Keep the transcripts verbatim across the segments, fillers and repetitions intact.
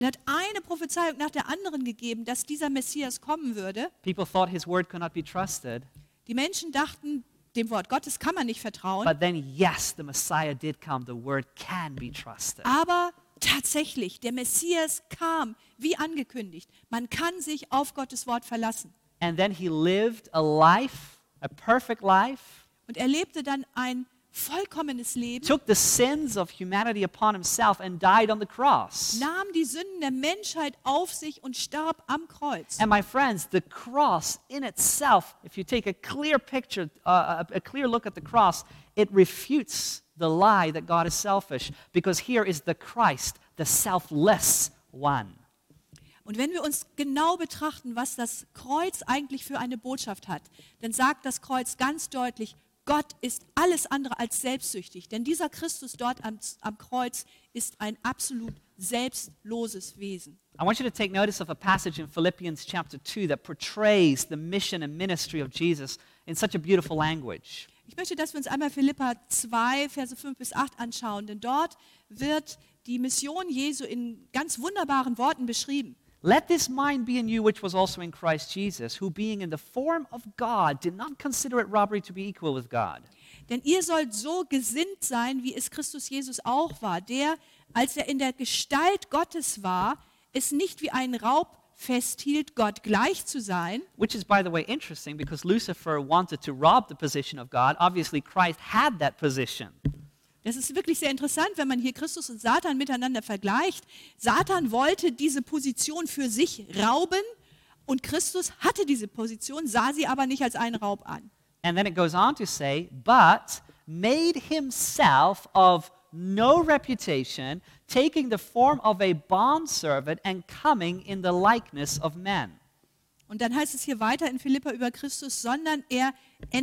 Er hat eine Prophezeiung nach der anderen gegeben, dass dieser Messias kommen würde. People thought his word could not be trusted. Die Menschen dachten, dem Wort Gottes kann man nicht vertrauen. But then, yes, the Messiah did come. The word can be trusted. Aber tatsächlich, der Messias kam, wie angekündigt. Man kann sich auf Gottes Wort verlassen. And then he lived a life, a perfect life, Und er lebte dann ein vollkommenes Leben, took the sins of humanity upon himself and died on the cross. nahm die Sünden der Menschheit auf sich und starb am Kreuz. And my friends, the cross in itself, if you take a clear picture, uh, a, a clear look at the cross, it refutes the lie that God is selfish, because here is the Christ, the selfless one. Und wenn wir uns genau betrachten, was das Kreuz eigentlich für eine Botschaft hat, dann sagt das Kreuz ganz deutlich, Gott ist alles andere als selbstsüchtig. Denn dieser Christus dort am, am Kreuz ist ein absolut selbstloses Wesen. I want you to take notice of a passage in Philippians chapter two that portrays the mission and ministry of Jesus in such a beautiful language. Ich möchte, dass wir uns einmal Philipper zwei, Verse fünf bis acht anschauen, denn dort wird die Mission Jesu in ganz wunderbaren Worten beschrieben. Let this mind be in you which was also in Christ Jesus, who being in the form of God did not consider it robbery to be equal with God. Denn ihr sollt so gesinnt sein, wie es Christus Jesus auch war, der, als er in der Gestalt Gottes war, es nicht wie einen Raub festhielt, Gott gleich zu sein. Which is, by the way, interesting because Lucifer wanted to rob the position of God. Obviously, Christ had that position. Das ist wirklich sehr interessant, wenn man hier Christus und Satan miteinander vergleicht. Satan wollte diese Position für sich rauben und Christus hatte diese Position, sah sie aber nicht als einen Raub an. And then it goes on to say, but made himself of no reputation, taking the form of a bondservant and coming in the likeness of men. Und dann heißt es hier weiter in Philipper über Christus, sondern er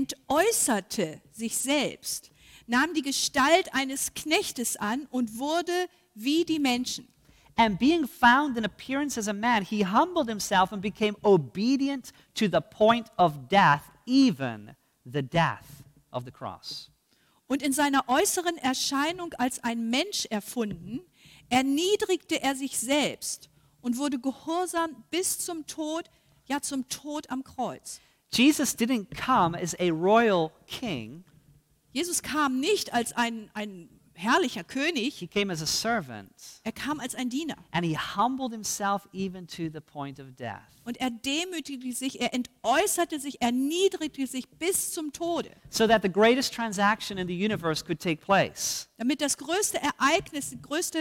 entäußerte sich selbst, nahm die Gestalt eines Knechtes an und wurde wie die Menschen. And being found in appearance as a man, he humbled himself and became obedient to the point of death, even the death of the cross. Und in seiner äußeren Erscheinung als ein Mensch erfunden, erniedrigte er sich selbst und wurde gehorsam bis zum Tod, ja zum Tod am Kreuz. Jesus didn't come as a royal king. Jesus kam nicht als ein, ein herrlicher König, He came as a servant. er kam als ein Diener. And he humbled himself even to the point of death. Und er demütigte sich, er entäußerte sich, erniedrigte sich bis zum Tode, So that the greatest transaction in the universe could take place. damit das größte Ereignis, der größte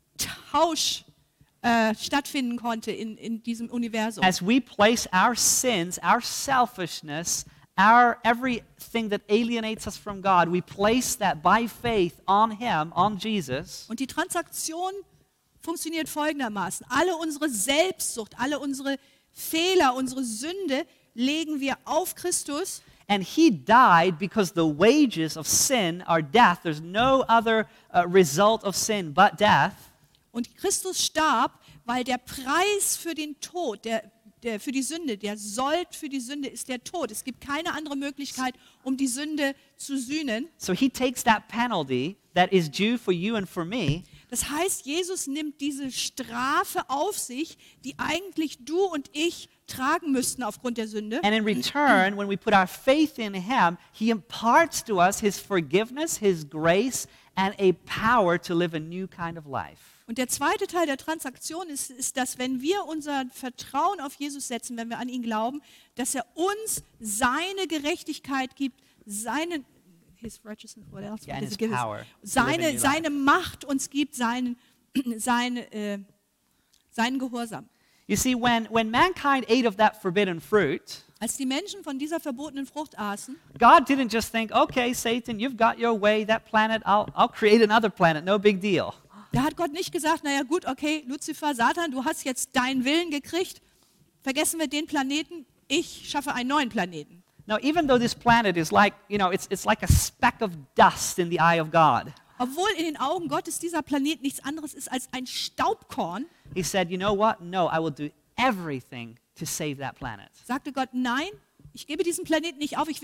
Tausch äh, stattfinden konnte in, in diesem Universum. As we place our sins, our selfishness, our everything that alienates us from God, we place that by faith on Him, on Jesus. Und die Transaktion funktioniert folgendermaßen. Alle unsere Selbstsucht, alle unsere Fehler, unsere Sünde legen wir auf Christus. And He died because the wages of sin are death. There's no other uh, result of sin but death. Und Christus starb, weil der Preis für den Tod, der, der, für die Sünde, der Sold für die Sünde ist der Tod. Es gibt keine andere Möglichkeit, um die Sünde zu sühnen. So He takes that penalty that is due for you and for me. Das heißt, Jesus nimmt diese Strafe auf sich, die eigentlich du und ich tragen müssten aufgrund der Sünde. And in return, when we put our faith in Him, He imparts to us His forgiveness, His grace, and a power to live a new kind of life. Und der zweite Teil der Transaktion ist, ist, dass wenn wir unser Vertrauen auf Jesus setzen, wenn wir an ihn glauben, dass er uns seine Gerechtigkeit gibt, seine, his righteousness, what else? Yeah, What and does it his give us? power to live a seine, new seine Macht uns gibt, seinen, seine, äh, seinen Gehorsam. You see, when, when mankind ate of that forbidden fruit, Als die Menschen von dieser verbotenen Frucht aßen, God didn't just think, okay, Satan, you've got your way, that planet, I'll, I'll create another planet, no big deal. da hat Gott nicht gesagt, naja gut, okay, Luzifer, Satan, du hast jetzt deinen Willen gekriegt, vergessen wir den Planeten, ich schaffe einen neuen Planeten. No, even though this planet is like, you know, it's, it's like a speck of dust in the eye of God. Obwohl in den Augen Gottes dieser Planet nichts anderes ist als ein Staubkorn, He said, you know what? No, I will do everything to save that planet. sagte Gott, nein, ich gebe diesen Planeten nicht auf, ich werde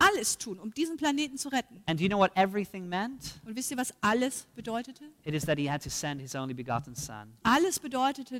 alles tun, um diesen Planeten zu retten. And do you know what everything meant? Und wisst ihr, was alles bedeutete? It is that he had to send his only begotten son. Alles bedeutete,